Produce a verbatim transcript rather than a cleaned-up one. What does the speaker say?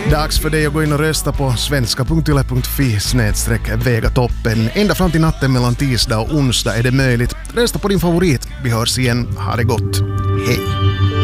Dags för dig att gå in och rösta på svenska punkt yle punkt fi snedstreck Vegatoppen. Ända fram till natten mellan tisdag och onsdag är det möjligt. Rösta på din favorit. Vi hörs igen. Ha det gott. Hej!